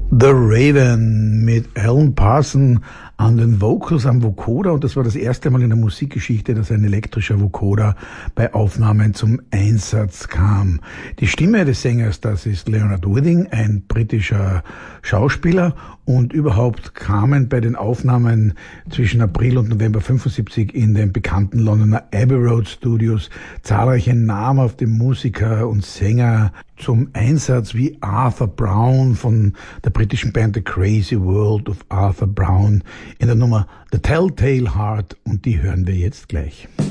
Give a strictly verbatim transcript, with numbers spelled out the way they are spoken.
The Raven mit Alan Parsons an den Vocals am Vocoder, und das war das erste Mal in der Musikgeschichte, dass ein elektrischer Vocoder bei Aufnahmen zum Einsatz kam. Die Stimme des Sängers, das ist Leonard Withing, ein britischer Schauspieler, und überhaupt kamen bei den Aufnahmen zwischen April und November fünfundsiebzig in den bekannten Londoner Abbey Road Studios zahlreiche namhafte Musiker und Sänger zum Einsatz, wie Arthur Brown von der britischen Band The Crazy World of Arthur Brown in der Nummer The Telltale Heart, und die hören wir jetzt gleich.